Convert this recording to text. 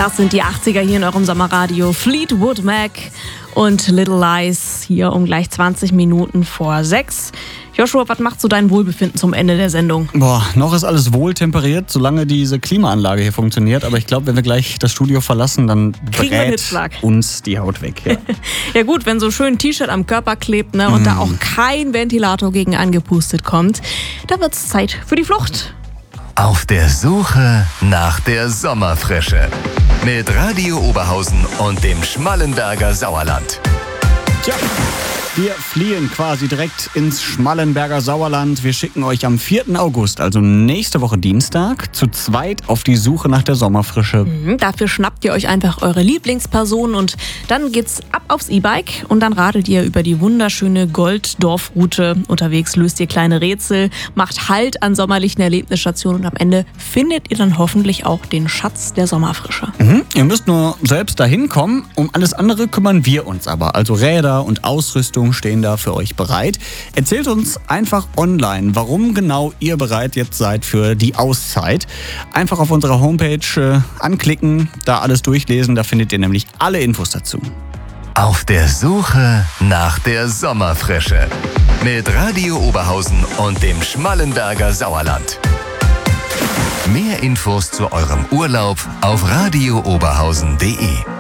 Das sind die 80er hier in eurem Sommerradio. Fleetwood Mac und Little Lies hier um gleich 20 Minuten vor 6. Joshua, was macht so dein Wohlbefinden zum Ende der Sendung? Noch ist alles wohltemperiert, solange diese Klimaanlage hier funktioniert. Aber ich glaube, wenn wir gleich das Studio verlassen, dann brät uns die Haut weg. Ja. Ja gut, wenn so schön ein T-Shirt am Körper klebt, ne, und da auch kein Ventilator gegen angepustet kommt, da wird's Zeit für die Flucht. Auf der Suche nach der Sommerfrische. Mit Radio Oberhausen und dem Schmallenberger Sauerland. Tja, wir fliehen quasi direkt ins Schmallenberger Sauerland. Wir schicken euch am 4. August, also nächste Woche Dienstag, zu zweit auf die Suche nach der Sommerfrische. Dafür schnappt ihr euch einfach eure Lieblingsperson und dann geht's ab aufs E-Bike und dann radelt ihr über die wunderschöne Golddorf-Route. Unterwegs löst ihr kleine Rätsel, macht Halt an sommerlichen Erlebnisstationen und am Ende findet ihr dann hoffentlich auch den Schatz der Sommerfrische. Ihr müsst nur selbst dahin kommen. Um alles andere kümmern wir uns aber. Also Räder und Ausrüstung stehen da für euch bereit. Erzählt uns einfach online, warum genau ihr bereit jetzt seid für die Auszeit. Einfach auf unserer Homepage anklicken, da alles durchlesen, da findet ihr nämlich alle Infos dazu. Auf der Suche nach der Sommerfrische. Mit Radio Oberhausen und dem Schmallenberger Sauerland. Mehr Infos zu eurem Urlaub auf radiooberhausen.de.